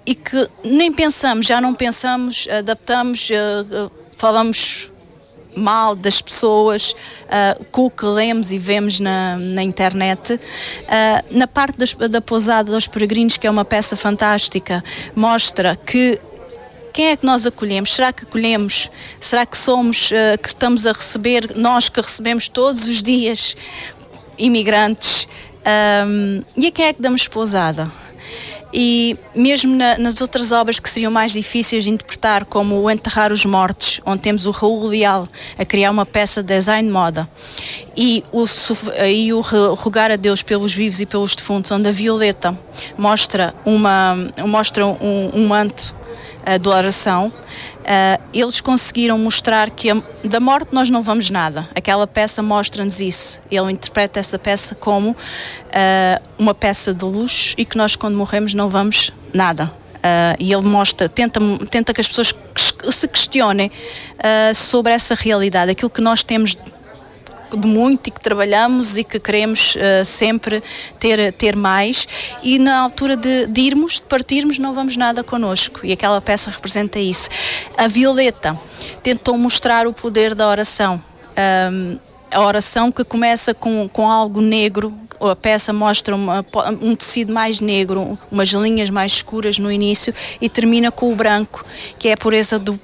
e que nem pensamos, já não pensamos, adaptamos, falamos mal das pessoas com o que lemos e vemos na internet. Na parte da Pousada dos Peregrinos, que é uma peça fantástica, mostra que quem é que nós acolhemos? Será que acolhemos? Será que somos, que estamos a receber, nós que recebemos todos os dias imigrantes? E a quem é que damos pousada? E mesmo nas outras obras que seriam mais difíceis de interpretar, como o Enterrar os Mortos, onde temos o Raul Leal a criar uma peça de design de moda, e o Rogar a Deus pelos Vivos e pelos Defuntos, onde a Violeta mostra um manto de oração. Eles conseguiram mostrar que da morte nós não vamos nada. Aquela peça mostra-nos isso. Ele interpreta essa peça como uma peça de luxo e que nós, quando morremos, não vamos nada. E ele tenta que as pessoas se questionem sobre essa realidade, aquilo que nós temos de muito e que trabalhamos e que queremos sempre ter mais, e na altura de irmos, de partirmos, não vamos nada connosco, e aquela peça representa isso. A Violeta tentou mostrar o poder da oração, a oração que começa com algo negro. A peça mostra um tecido mais negro, umas linhas mais escuras no início, e termina com o branco, que é a pureza do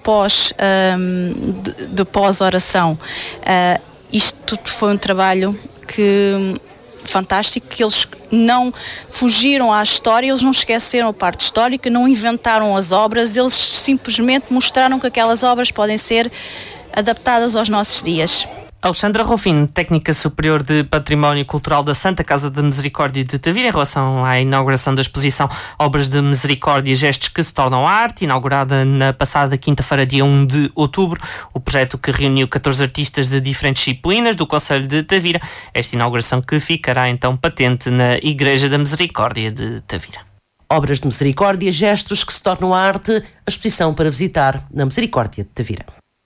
pós-oração. Isto tudo foi um trabalho fantástico, que eles não fugiram à história, eles não esqueceram a parte histórica, não inventaram as obras, eles simplesmente mostraram que aquelas obras podem ser adaptadas aos nossos dias. Alexandra Rufino, técnica superior de Património Cultural da Santa Casa de Misericórdia de Tavira, em relação à inauguração da exposição Obras de Misericórdia, Gestos que se tornam arte, inaugurada na passada quinta-feira, dia 1 de outubro, o projeto que reuniu 14 artistas de diferentes disciplinas do Concelho de Tavira. Esta inauguração que ficará então patente na Igreja da Misericórdia de Tavira. Obras de Misericórdia, Gestos que se tornam arte, a exposição para visitar na Misericórdia de Tavira.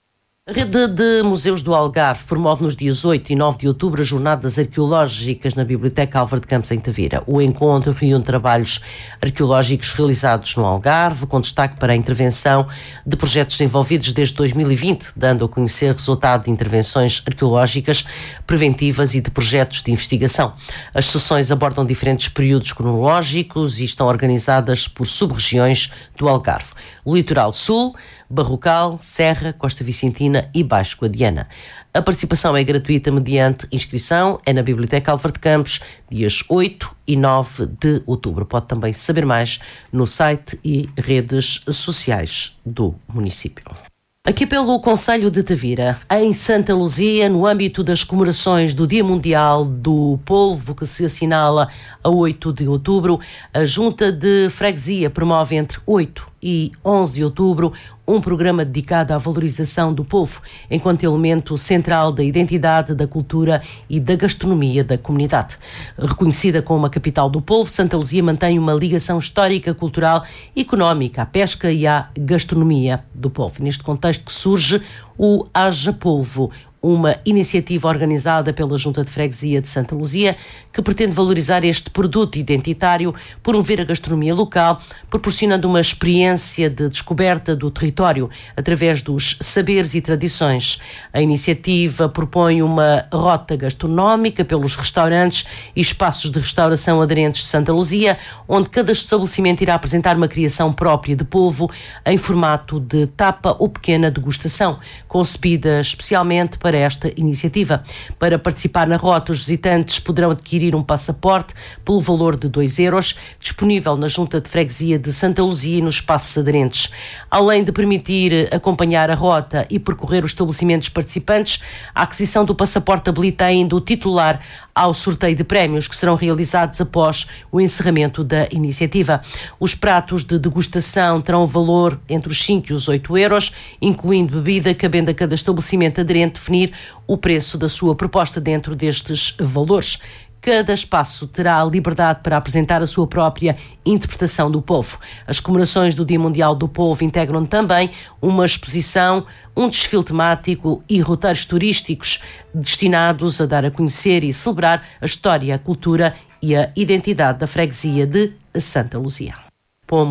A Rede de Museus do Algarve promove nos dias 8 e 9 de outubro as jornadas arqueológicas na Biblioteca Álvaro de Campos, em Tavira. O encontro reúne trabalhos arqueológicos realizados no Algarve, com destaque para a intervenção de projetos desenvolvidos desde 2020, dando a conhecer resultado de intervenções arqueológicas preventivas e de projetos de investigação. As sessões abordam diferentes períodos cronológicos e estão organizadas por sub-regiões do Algarve: o Litoral Sul, Barrocal, Serra, Costa Vicentina e Baixo Guadiana. A participação é gratuita mediante inscrição, é na Biblioteca Álvaro de Campos, dias 8 e 9 de outubro. Pode também saber mais no site e redes sociais do município. Aqui pelo Concelho de Tavira, em Santa Luzia, no âmbito das comemorações do Dia Mundial do Polvo, que se assinala a 8 de outubro, a Junta de Freguesia promove entre 8 e 11 de outubro um programa dedicado à valorização do polvo, enquanto elemento central da identidade, da cultura e da gastronomia da comunidade. Reconhecida como a capital do polvo, Santa Luzia mantém uma ligação histórica, cultural e económica à pesca e à gastronomia do polvo. Neste contexto que surge o Haja Polvo, uma iniciativa organizada pela Junta de Freguesia de Santa Luzia, que pretende valorizar este produto identitário, promover a gastronomia local, proporcionando uma experiência de descoberta do território através dos saberes e tradições. A iniciativa propõe uma rota gastronómica pelos restaurantes e espaços de restauração aderentes de Santa Luzia, onde cada estabelecimento irá apresentar uma criação própria de polvo em formato de tapa ou pequena degustação, concebida especialmente para esta iniciativa. Para participar na rota, os visitantes poderão adquirir um passaporte pelo valor de 2 euros, disponível na Junta de Freguesia de Santa Luzia e nos espaços aderentes. Além de permitir acompanhar a rota e percorrer os estabelecimentos participantes, a aquisição do passaporte habilita ainda o titular ao sorteio de prémios que serão realizados após o encerramento da iniciativa. Os pratos de degustação terão valor entre os 5 e os 8 euros, incluindo bebida, cabendo a cada estabelecimento aderente definir o preço da sua proposta dentro destes valores. Cada espaço terá a liberdade para apresentar a sua própria interpretação do polvo. As comemorações do Dia Mundial do Polvo integram também uma exposição, um desfile temático e roteiros turísticos destinados a dar a conhecer e celebrar a história, a cultura e a identidade da freguesia de Santa Luzia.